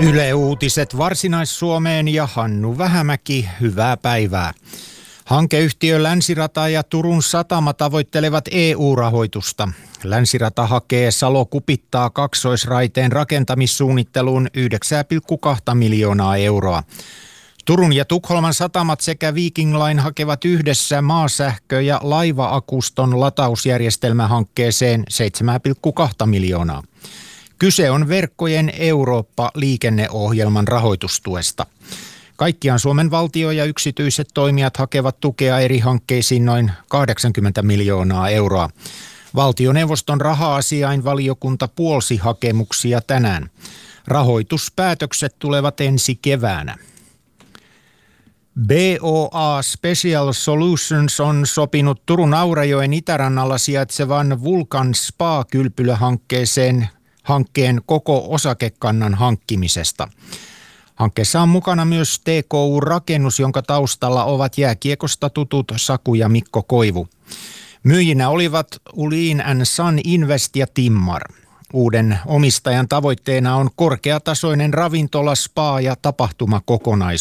Yle Uutiset Varsinais-Suomeen ja Hannu Vähämäki, hyvää päivää. Hankeyhtiö Länsirata ja Turun Satama tavoittelevat EU-rahoitusta. Länsirata hakee Salo-Kupittaa kaksoisraiteen rakentamissuunnitteluun 9,2 miljoonaa euroa. Turun ja Tukholman satamat sekä Viking Line hakevat yhdessä maasähkö- ja laiva-akuston latausjärjestelmähankkeeseen 7,2 miljoonaa. Kyse on Verkkojen Eurooppa-liikenneohjelman rahoitustuesta. Kaikkiaan Suomen valtio ja yksityiset toimijat hakevat tukea eri hankkeisiin noin 80 miljoonaa euroa. Valtioneuvoston raha-asiainvaliokunta puolsi hakemuksia tänään. Rahoituspäätökset tulevat ensi keväänä. BOA Special Solutions on sopinut Turun Aurajoen itärannalla sijaitsevan Vulcan Spa-kylpylöhankkeeseen hankkeen koko osakekannan hankkimisesta. Hankkeessa on mukana myös TKU-rakennus, jonka taustalla ovat jääkiekosta tutut Saku ja Mikko Koivu. Myyjinä olivat Ulin & Son Invest ja Timmar. Uuden omistajan tavoitteena on korkeatasoinen ravintola, spa ja tapahtumakokonaisuus.